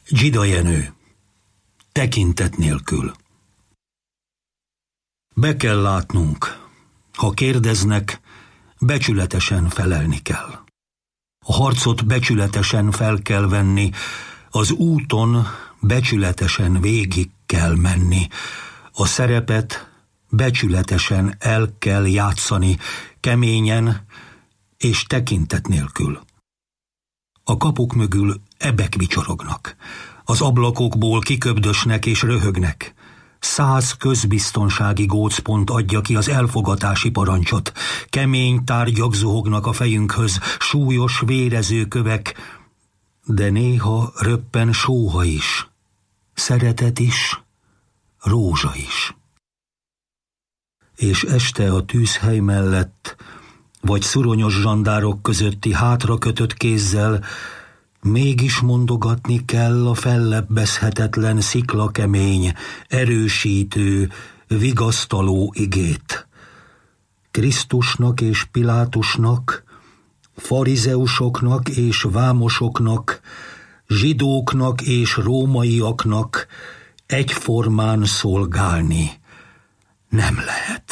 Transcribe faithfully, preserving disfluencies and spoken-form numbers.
Dzsida Jenő. Tekintet nélkül. Be kell látnunk, ha kérdeznek, becsületesen felelni kell. A harcot becsületesen fel kell venni, az úton becsületesen végig kell menni, a szerepet becsületesen el kell játszani, keményen és tekintet nélkül. A kapuk mögül ebek vicsorognak, az ablakokból kiköbdösnek és röhögnek. Száz közbiztonsági gócpont adja ki az elfogatási parancsot. Kemény tárgyak zuhognak a fejünkhöz, súlyos vérező kövek, de néha röppen sóha is, szeretet is, rózsa is. És este a tűzhely mellett, vagy szuronyos zsandárok közötti hátra kötött kézzel mégis mondogatni kell a fellebbezhetetlen sziklakemény, erősítő, vigasztaló igét. Krisztusnak és Pilátusnak, farizeusoknak és vámosoknak, zsidóknak és rómaiaknak egyformán szolgálni nem lehet.